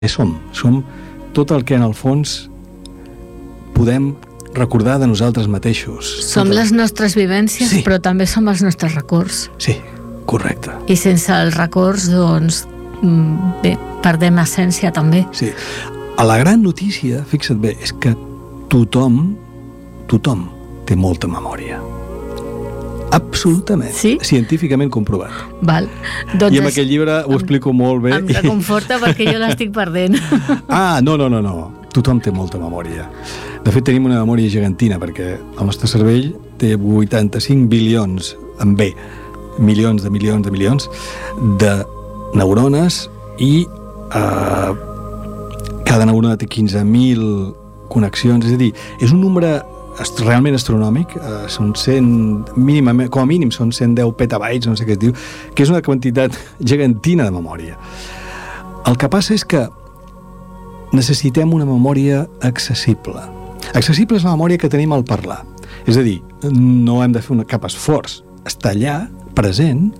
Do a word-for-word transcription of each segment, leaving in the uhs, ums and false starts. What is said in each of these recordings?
som. Som tot el que en el fons podem recordar de nosaltres mateixos. Som tot les nostres vivències, sí, però també som els nostres records. Sí, correcte. I sense els records, doncs, bé, perdem essència també. Sí. La gran notícia, fixa't bé, és que tothom, tothom té molta memòria. Absolutament. Sí? Científicament comprovat. Val. Doncs I amb aquell llibre ho explico molt bé. Em reconforta perquè jo l'estic perdent. Ah, no, no, no, no. Tothom té molta memòria. De fet, tenim una memòria gegantina, perquè el nostre cervell té vuitanta-cinc bilions, en B, milions de milions de milions, de neurones i eh, cada neurona té quinze mil connexions. És a dir, és un nombre realment astronòmic, eh, són cent, mínimament, com a mínim són cent deu petabytes, no sé què es diu, que és una quantitat gegantina de memòria. El que passa és que necessitem una memòria accessible. Accessible és la memòria que tenim al parlar. És a dir, no hem de fer una, cap esforç. Està allà, present,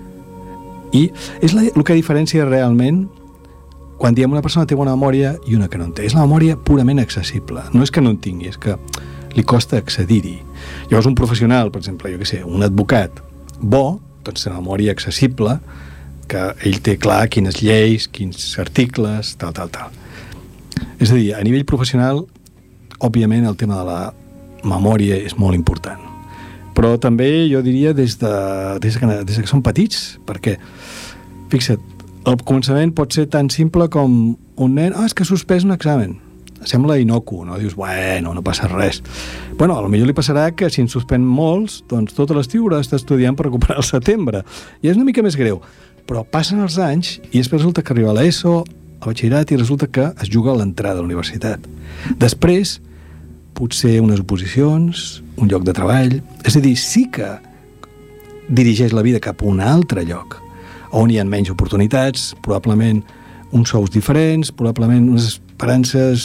i és la, el que diferencia realment quan diem una persona té bona memòria i una que no en té. És la memòria purament accessible. No és que no en tingui, és que li costa accedir-hi. Llavors un professional, per exemple, jo què sé, un advocat bo, doncs té una memòria accessible, que ell té clar quines lleis, quins articles, tal, tal, tal. És a dir, a nivell professional, òbviament el tema de la memòria és molt important. Però també jo diria des de, des que, des que són petits, perquè, fixa't, el començament pot ser tan simple com un nen, ah, és que ha suspès un examen. Sembla inocu, no? Dius, bueno, no passa res. Bueno, a lo millor li passarà que si en suspèn molts, doncs tot l'estiu haurà d'estar estudiant per recuperar el setembre. I és una mica més greu. Però passen els anys i després resulta que arriba a l'ESO, al batxillerat, i resulta que es juga a l'entrada a la universitat. Després, potser unes oposicions, un lloc de treball. És a dir, sí que dirigeix la vida cap a un altre lloc, on hi ha menys oportunitats, probablement uns sous diferents, probablement unes esperances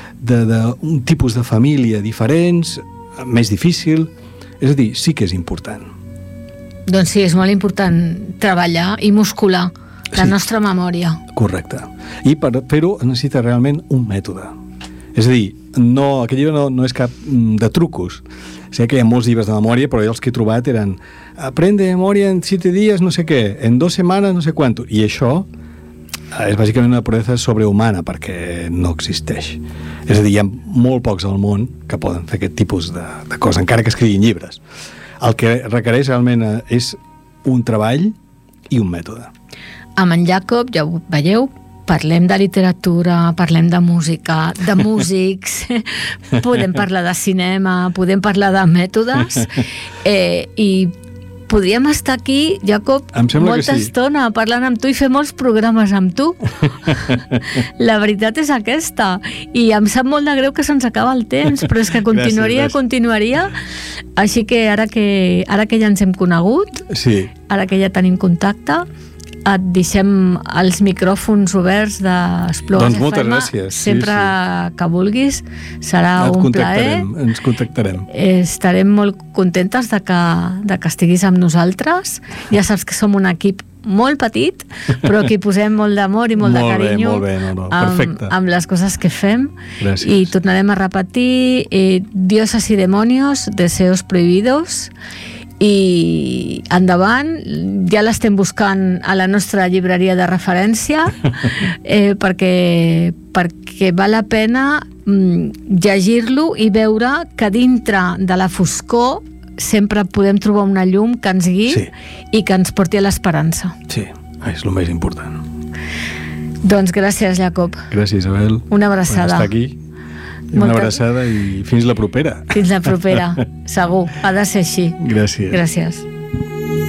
d'un tipus de família diferents, més difícil. És a dir, sí que és important. Doncs sí, és molt important treballar i muscular la sí. nostra memòria. Correcte. I per fer-ho es necessita realment un mètode. És a dir, no, aquest llibre no, no és cap de trucos. Sé que hi ha molts llibres de memòria, però jo els que he trobat eren aprende memòria en siete dies, no sé què, en dos setmanes, no sé quanto. I això és bàsicament una proeza sobrehumana, perquè no existeix. És a dir, hi ha molt pocs al món que poden fer aquest tipus de, de coses, encara que escriguin llibres. El que requereix realment és un treball i un mètode. Amb en Jacob, ja ho veieu, parlem de literatura, parlem de música, de músics, podem parlar de cinema, podem parlar de mètodes, eh, i podríem estar aquí, Jacob, molta sí. estona parlant amb tu i fer molts programes amb tu. La veritat és aquesta. I em sap molt de greu que se'ns acaba el temps, però és que continuaria, gràcies, gràcies. continuaria. Així que ara que ara que ja ens hem conegut, sí. ara que ja tenim contacte, et deixem els micròfons oberts d'Explores doncs moltes F M. Gràcies. Sempre sí, sí. que vulguis, serà et un plaer. Ens contactarem. Estarem molt contentes de que, de que estiguis amb nosaltres. Ja saps que som un equip molt petit, però que hi posem molt d'amor i molt, molt de carinyo bé, molt bé, no, no. Amb, amb les coses que fem. Gràcies. I tornarem a repetir eh, Dioses y demonios, deseos prohibidos. I endavant, ja l'estem buscant a la nostra llibreria de referència, eh, perquè, perquè val la pena mm, llegir-lo i veure que dintre de la foscor sempre podem trobar una llum que ens guiï sí. i que ens porti a l'esperança. Sí, és el més important. Doncs gràcies, Jacob. Gràcies, Isabel. Una abraçada. Per estar aquí. I una Molta... abraçada i fins la propera. Fins la propera, segur. Ha de ser així. Gràcies. Gràcies.